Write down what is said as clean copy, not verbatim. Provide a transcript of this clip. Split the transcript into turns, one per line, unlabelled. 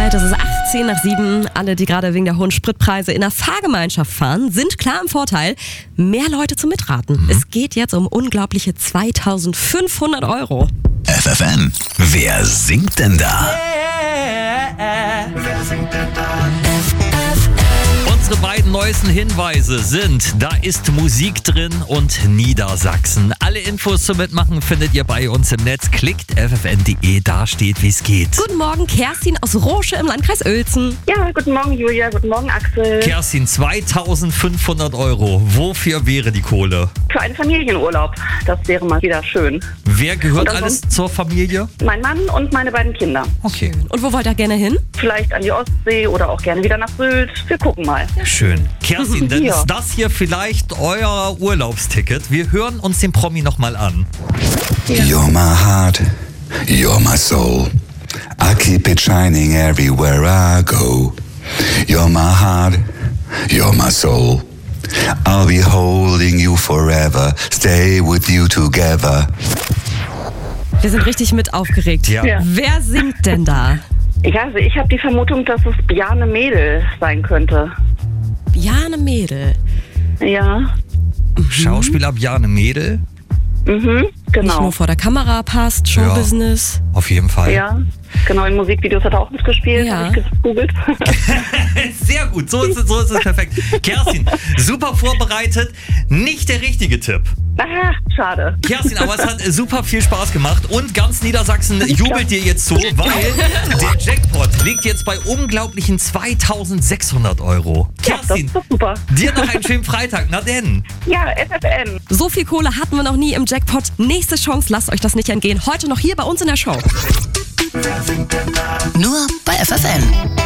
Zeit, es ist 6:18. Alle, die gerade wegen der hohen Spritpreise in der Fahrgemeinschaft fahren, sind klar im Vorteil. Mehr Leute zum Mitraten. Es geht jetzt um unglaubliche 2.500 Euro.
FFN, wer singt denn da?
Unsere beiden neuesten Hinweise sind, da ist Musik drin und Niedersachsen. Alle Infos zum Mitmachen findet ihr bei uns im Netz. Klickt ffn.de, da steht, wie es geht.
Guten Morgen, Kerstin aus Rosche im Landkreis Uelzen.
Ja, guten Morgen Julia, guten Morgen Axel.
Kerstin, 2.500 Euro. Wofür wäre die Kohle?
Für einen Familienurlaub, das wäre mal wieder schön.
Wer gehört
Und
alles zur Familie?
Mein Mann und meine beiden Kinder.
Okay,
Und wo wollt ihr gerne hin?
Vielleicht an die Ostsee oder auch gerne wieder nach Sylt. Wir gucken mal.
schön. Kerstin, dann
Ja.
ist das hier vielleicht euer Urlaubsticket. Wir hören uns den Promi nochmal an.
You're my heart, you're my soul. I keep it shining everywhere I go. You're my heart, you're my soul. I'll be holding you forever, stay with you together.
Wir sind richtig mit aufgeregt.
Ja.
Ja.
Wer singt denn da?
Ja, also ich habe die Vermutung, dass es Bjarne Mädel sein könnte.
Bjarne Mädel.
Ja,
Schauspieler Bjarne Mädel.
Nicht
genau.
nur vor der Kamera passt, Showbusiness.
Auf jeden Fall.
Ja, genau, in Musikvideos hat er auch mitgespielt,
Ja.
habe ich gegoogelt.
Sehr gut, so ist es perfekt. Kerstin, super vorbereitet. Nicht der richtige Tipp.
Aha, schade.
Kerstin, aber es hat super viel Spaß gemacht und ganz Niedersachsen jubelt dir jetzt zu, weil der Jackpot liegt jetzt bei unglaublichen 2.600 Euro.
Ja, das
Kerstin,
ist doch super.
dir noch einen schönen Freitag. Na denn.
Ja, FFN.
So viel Kohle hatten wir noch nie im Jackpot. Nächste Chance, lasst euch das nicht entgehen. Heute noch hier bei uns in der Show.
Nur bei FFN.